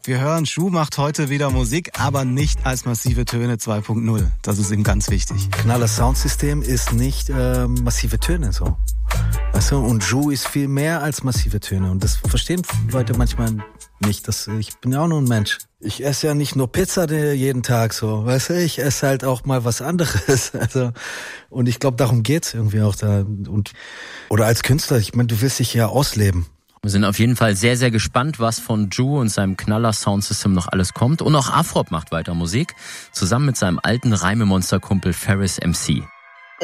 Wir hören, Ju macht heute wieder Musik, aber nicht als massive Töne 2.0. Das ist ihm ganz wichtig. Knaller Soundsystem ist nicht massive Töne so. Weißt du, und Ju ist viel mehr als massive Töne. Und das verstehen Leute manchmal nicht. Ich bin ja auch nur ein Mensch. Ich esse ja nicht nur Pizza jeden Tag so. Weißt du, ich esse halt auch mal was anderes. Also, und ich glaube, darum geht's irgendwie auch da. Oder als Künstler, ich meine, du willst dich ja ausleben. Wir sind auf jeden Fall sehr, sehr gespannt, was von Ju und seinem Knaller-Soundsystem noch alles kommt. Und auch Afrop macht weiter Musik, zusammen mit seinem alten Reimemonster-Kumpel Ferris MC.